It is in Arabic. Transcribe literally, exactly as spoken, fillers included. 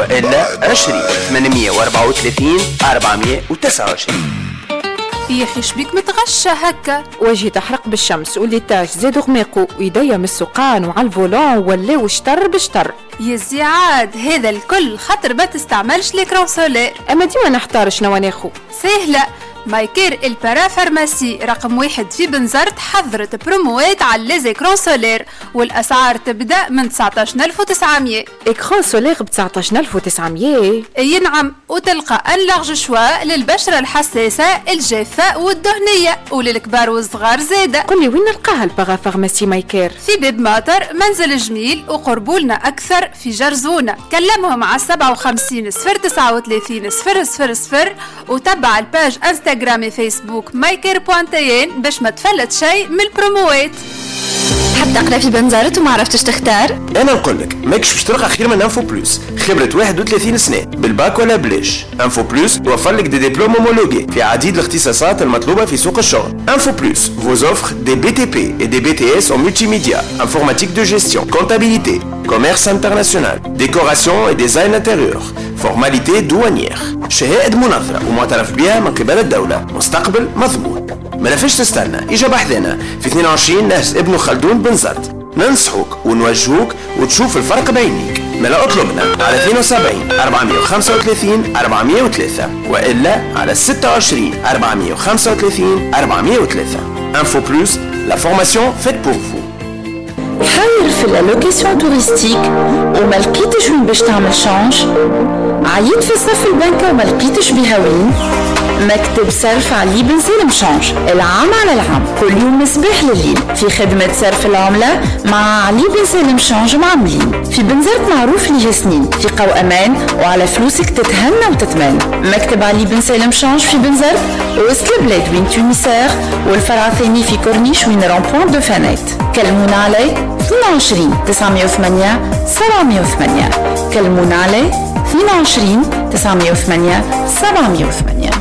وإلا عشرين ثمانمية وأربعة وثلاثين أربعمية وتسعة وعشرين. يا اخي شبيك متغشى هكا؟ وجهي تحرق بالشمس والليتاج زادوا غماقوا ويديا من السقان وعلى الفولون ولاو شطر بشطر. يا زياد هذا الكل خاطر ما تستعملش ليكرون سولير. اما ديما نحتار شنو ناخو. سهله، مايكير البارا فارماسي رقم واحد في بنزرت حضرت بروموات على ليزيكرون سولير والاسعار تبدا من تسعطاش ألف وتسعمية. اكرون سولير ب تسعطاش ألف وتسعمية؟ اي نعم، وتلقى ان لارج شوا للبشره الحساسه الجافه والدهنيه وللكبار والصغار زاده. قل لي وين نلقاها البارا فارماسي مايكير؟ في باب ماطر منزل جميل وقربولنا اكثر في جرزونه. كلمهم على سبعة وخمسين صفر تسعة وثلاثين صفر صفر صفر وتبع الباج انستغرام فيسبوك مايكير بوانتين باش ما تفلت شيء من البروموات. حتى تقرا في بنزرت وما عرفتش تختار؟ انا نقول لك ماكش باش تلقى خير من انفو بلوس. خبره واحد وثلاثين سنه بالباك ولا بلاش. انفو بلوس توفر لك دي دبلوم هومولوجي في عديد الاختصاصات المطلوبه في سوق الشغل. انفو بلوس vous offre des B T P et des B T S en multimédia, informatique de gestion, comptabilité, commerce international, décoration et design intérieur, formalité douanière, شهادة منظرة ومعترف بها من قبل الدولة، مستقبل مضمون. ما نفش تستنى، اجا بحثنا في اثنين وعشرين نهج ابن خلدون بنزرت. ننصحوك ونوجهوك وتشوف الفرق بعينيك. ملا اطلبنا على اثنين وسبعين أربعمية وخمسة وثلاثين أربعمية وثلاثة والا على ستة وعشرين أربعمية وخمسة وثلاثين أربعمية وثلاثة. Info Plus, la formation faite pour vous. حاير في الالوكاسيون توريستيك وما لقيتش وين باش تعمل شانج؟ عييت في صف البنكة وما لقيتش بها وين؟ مكتب صرف علي بن سالم شانج، العام على العام كل يوم مصباح لليل في خدمة صرف العملة مع علي بن سالم شانج معملين. في بنزرت معروف ليه سنين، ثقة وأمان وعلى فلوسك تتهنى وتتمنى. مكتب علي بن سالم شانج في بنزرت وسط البلاد وين تونسير، والفرع الثاني في كورنيش وين رامبوان دو فانيت. كلمونا علي اثنين وعشرين تسعمية وثمانية سبعمية وثمانية. كلمونا علي اثنين وعشرين تسعمية وثمانية سبعمية وثمانية.